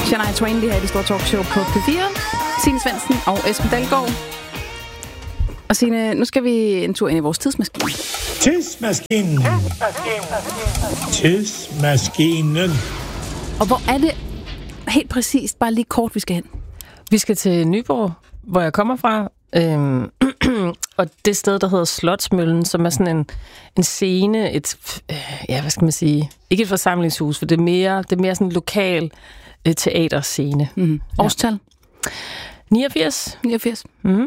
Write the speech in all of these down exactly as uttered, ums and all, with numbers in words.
Shania Twain, det her er det store talkshow på P fire. Signe Svendsen og Esben Dalgaard. Og Signe, nu skal vi en tur ind i vores tidsmaskine. Tidsmaskinen. Tidsmaskinen. Og hvor er det helt præcist, bare lige kort, vi skal hen? Vi skal til Nyborg, hvor jeg kommer fra. Øhm, og det sted, der hedder Slotsmøllen, som er sådan en, en scene, et, øh, ja, hvad skal man sige, ikke et forsamlingshus, for det er mere, det er mere sådan en lokal øh, teaterscene. Mm-hmm. Årstal? Ja. niogfirs. niogfirs. Mm-hmm.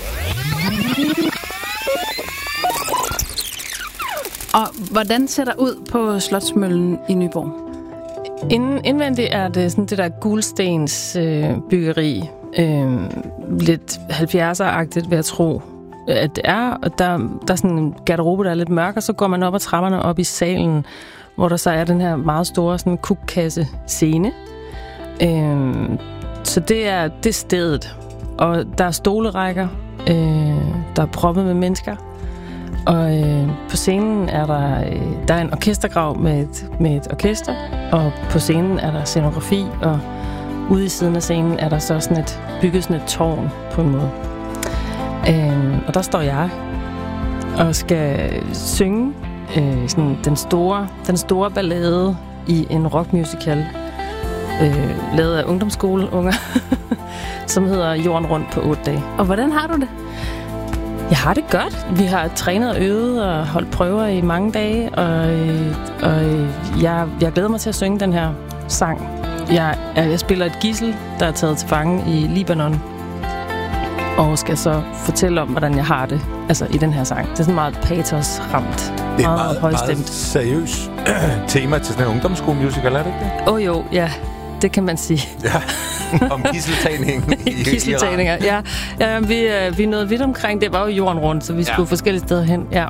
Og hvordan ser der ud på Slotsmøllen i Nyborg? Inden, indvendigt er det sådan det der gulstens øh, byggeri. Øh, lidt halvfjerdser-agtigt, vil jeg tro, at det er. Og der, der er sådan en garderobe, der er lidt mørk, og så går man op ad trapperne op i salen, hvor der så er den her meget store sådan kukkasse-scene. Øh, så det er, det er stedet. Og der er stolerækker, øh, der er proppet med mennesker. Og øh, på scenen er der, øh, der er en orkestergrav med et, med et orkester, og på scenen er der scenografi, og ude i siden af scenen er der så sådan et, bygget sådan et tårn på en måde. Øh, og der står jeg og skal synge øh, sådan den, store, den store ballade i en rockmusical, øh, lavet af ungdomsskoleunger, som hedder Jorden rundt på otte dage. Og hvordan har du det? Jeg har det godt. Vi har trænet og øvet og holdt prøver i mange dage, og, og jeg, jeg glæder mig til at synge den her sang. Jeg, jeg spiller et gidsel, der er taget til fange i Libanon, og skal så fortælle om, hvordan jeg har det, altså i den her sang. Det er sådan meget patos-ramt. Det er meget, meget, meget seriøs tema til sådan en ungdomsskolemusical, er det ikke det? Åh oh, jo, ja. Det kan man sige. Ja, om gidseltagningen i Gidseltagninger, ja. ja vi, vi nåede vidt omkring. Det var jo jorden rundt, så vi skulle ja. forskellige steder hen. Ja.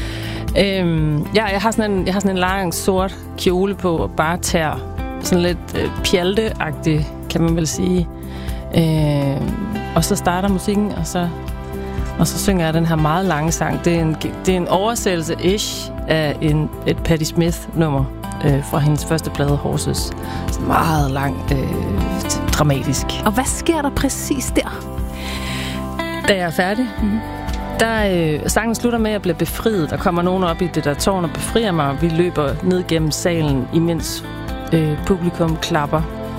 Øhm, ja, jeg har sådan en, jeg har sådan en lang sort kjole på, og bare tær. Sådan lidt øh, pjalteagtig, kan man vel sige. Øhm, og så starter musikken, og så, og så synger jeg den her meget lange sang. Det er en, det er en oversættelse-ish af en, et Patti Smith-nummer. Øh, fra hendes første plade, Horses. Så meget langt øh, dramatisk. Og hvad sker der præcis der? Da jeg er færdig, mm-hmm. der øh, sangen slutter med, at jeg bliver befriet. Der kommer nogen op i det der tårn og befrier mig. Vi løber ned gennem salen, imens øh, publikum klapper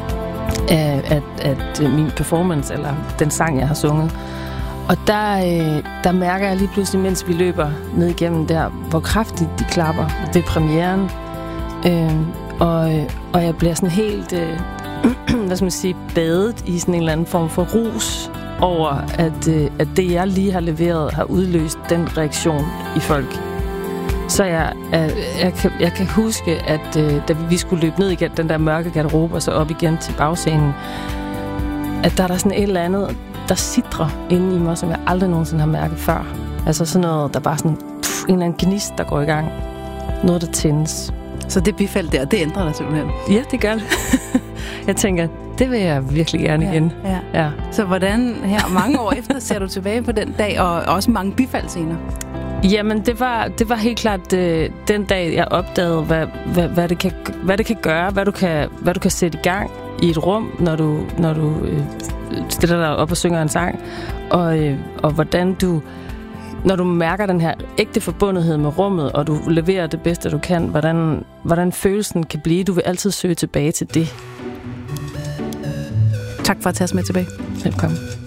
af, at, at øh, min performance, eller den sang, jeg har sunget. Og der, øh, der mærker jeg lige pludselig, mens vi løber ned igennem der, hvor kraftigt de klapper. Det er premieren. Øh, og, og jeg bliver sådan helt, øh, hvad skal man sige, badet i sådan en eller anden form for rus over, at, øh, at det, jeg lige har leveret, har udløst den reaktion i folk. Så jeg, jeg, jeg, kan, jeg kan huske, at øh, da vi skulle løbe ned igen, den der mørke garderobe, og så op igen til bagscenen, at der er der sådan et eller andet, der sidrer inde i mig, som jeg aldrig nogensinde har mærket før. Altså sådan noget, der bare sådan pff, en eller anden gnist, der går i gang. Noget, der tændes. Så det bifald der, det ændrer dig simpelthen? Ja, det gør det. Jeg tænker, det vil jeg virkelig gerne ja, igen. Ja. Ja. Så hvordan her mange år efter ser du tilbage på den dag, og også mange bifald senere? Jamen, det var, det var helt klart øh, den dag, jeg opdagede, hvad, hvad, hvad, det kan, hvad det kan gøre, hvad du kan, hvad du kan sætte i gang i et rum, når du, når du øh, stiller dig op og synger en sang, og, øh, og hvordan du... Når du mærker den her ægte forbundethed med rummet, og du leverer det bedste, du kan, hvordan, hvordan følelsen kan blive. Du vil altid søge tilbage til det. Tak for at tage os med tilbage. Velkommen.